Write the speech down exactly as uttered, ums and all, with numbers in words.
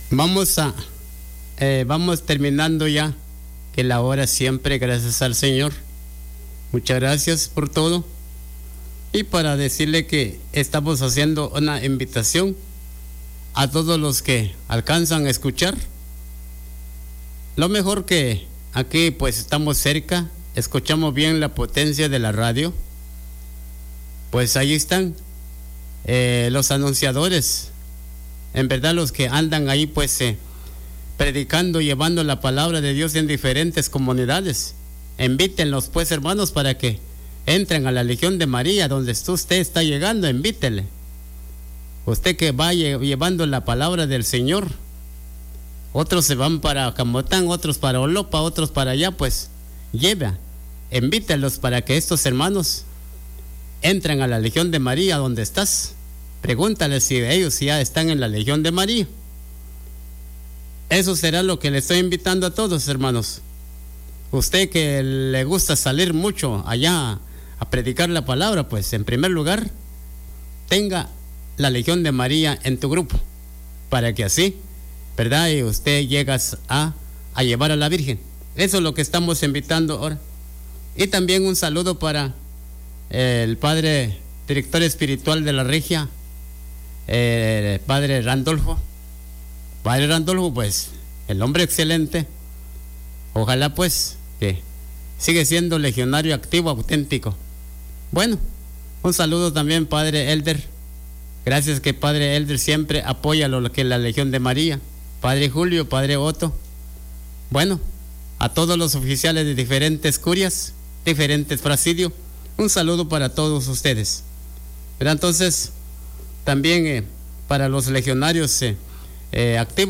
Vamos a, eh, vamos terminando ya, que la hora siempre, gracias al Señor. Muchas gracias por todo. Y para decirle que estamos haciendo una invitación a todos los que alcanzan a escuchar. Lo mejor que aquí pues estamos cerca, escuchamos bien la potencia de la radio. Pues ahí están eh, los anunciadores. En verdad los que andan ahí pues eh, predicando, llevando la palabra de Dios en diferentes comunidades. Invítenlos pues, hermanos, para que entren a la Legión de María, donde usted está llegando, invítele. Usted que va llevando la palabra del Señor. Otros se van para Camotán, otros para Olopa, otros para allá, pues lleve, invítelos para que estos hermanos entren a la Legión de María donde estás. Pregúntales si ellos ya están en la Legión de María. Eso será lo que le estoy invitando a todos, hermanos. Usted que le gusta salir mucho allá a predicar la palabra, pues en primer lugar tenga la Legión de María en tu grupo, para que así, ¿verdad? Y usted llegas a, a llevar a la Virgen. Eso es lo que estamos invitando ahora. Y también un saludo para el padre director espiritual de la Regia, eh, padre Randolfo. Padre Randolfo, pues, el hombre excelente. Ojalá, pues, que sigue siendo legionario activo, auténtico. Bueno, un saludo también, padre Elder. Gracias que padre Elder siempre apoya lo que es la Legión de María. Padre Julio, padre Otto. Bueno, a todos los oficiales de diferentes curias, diferentes presidios, un saludo para todos ustedes. Pero entonces, también eh, para los legionarios eh, eh, activos.